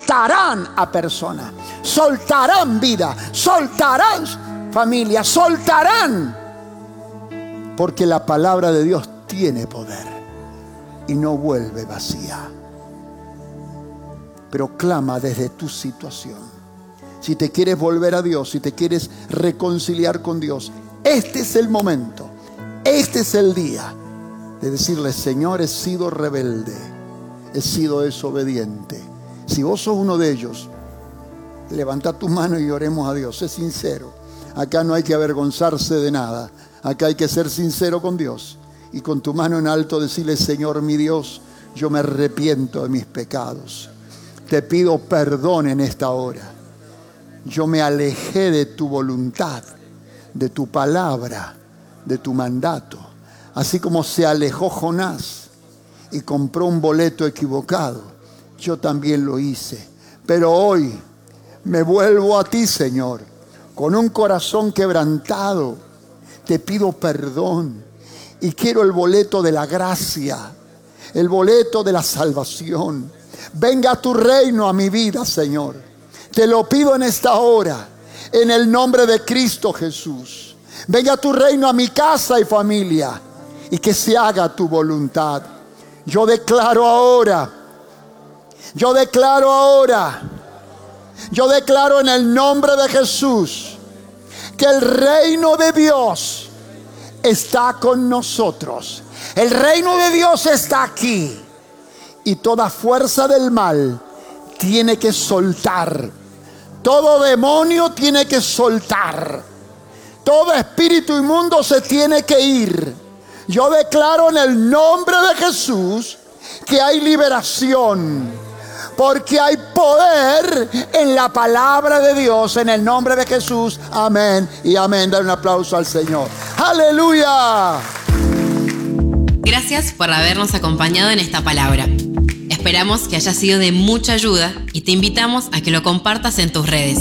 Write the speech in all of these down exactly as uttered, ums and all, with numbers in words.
soltarán a personas, soltarán vida, soltarán familia, soltarán. Porque la palabra de Dios tiene poder y no vuelve vacía. Pero clama desde tu situación. Si te quieres volver a Dios, si te quieres reconciliar con Dios, este es el momento, este es el día de decirle: Señor, he sido rebelde, he sido desobediente. Si vos sos uno de ellos, levanta tu mano y oremos a Dios. Sé sincero. Acá no hay que avergonzarse de nada. Acá hay que ser sincero con Dios. Y con tu mano en alto decirle: Señor mi Dios, yo me arrepiento de mis pecados. Te pido perdón en esta hora. Yo me alejé de tu voluntad, de tu palabra, de tu mandato. Así como se alejó Jonás y compró un boleto equivocado, yo también lo hice. Pero hoy me vuelvo a ti, Señor, con un corazón quebrantado. Te pido perdón y quiero el boleto de la gracia, el boleto de la salvación. Venga tu reino a mi vida, Señor. Te lo pido en esta hora, en el nombre de Cristo Jesús. Venga tu reino a mi casa y familia, y que se haga tu voluntad. Yo declaro ahora, yo declaro ahora, yo declaro en el nombre de Jesús que el reino de Dios está con nosotros. El reino de Dios está aquí. Y toda fuerza del mal tiene que soltar. Todo demonio tiene que soltar. Todo espíritu inmundo se tiene que ir. Yo declaro en el nombre de Jesús que hay liberación. Porque hay poder en la palabra de Dios, en el nombre de Jesús. Amén y amén. Dale un aplauso al Señor. ¡Aleluya! Gracias por habernos acompañado en esta palabra. Esperamos que haya sido de mucha ayuda y te invitamos a que lo compartas en tus redes.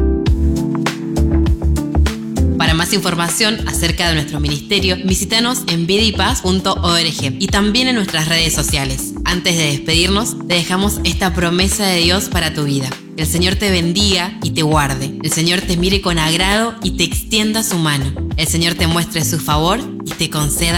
Para más información acerca de nuestro ministerio, visítanos en vida y paz punto org y también en nuestras redes sociales. Antes de despedirnos, te dejamos esta promesa de Dios para tu vida. El Señor te bendiga y te guarde. El Señor te mire con agrado y te extienda su mano. El Señor te muestre su favor y te conceda